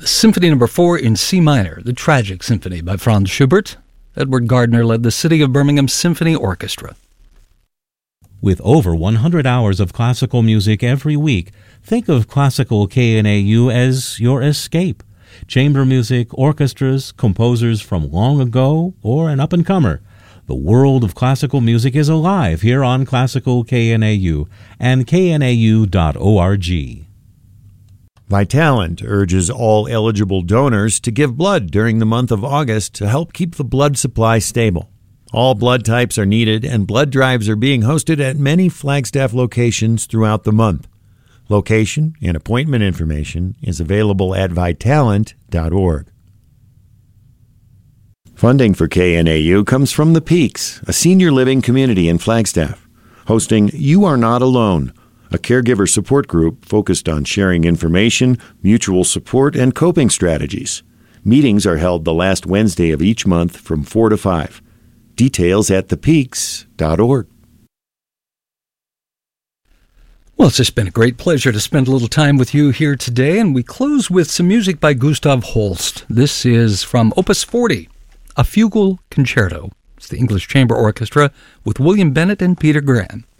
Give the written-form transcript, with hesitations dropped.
Symphony No. 4 in C minor, the Tragic Symphony by Franz Schubert. Edward Gardner led the City of Birmingham Symphony Orchestra. With over 100 hours of classical music every week, think of Classical KNAU as your escape. Chamber music, orchestras, composers from long ago, or an up-and-comer. The world of classical music is alive here on Classical KNAU and knau.org. Vitalant urges all eligible donors to give blood during the month of August to help keep the blood supply stable. All blood types are needed, and blood drives are being hosted at many Flagstaff locations throughout the month. Location and appointment information is available at vitalant.org. Funding for KNAU comes from The Peaks, a senior living community in Flagstaff, hosting You Are Not Alone, a caregiver support group focused on sharing information, mutual support, and coping strategies. Meetings are held the last Wednesday of each month from 4 to 5. Details at thepeaks.org. Well, it's just been a great pleasure to spend a little time with you here today, and we close with some music by Gustav Holst. This is from Opus 40, a fugal concerto. It's the English Chamber Orchestra with William Bennett and Peter Graham.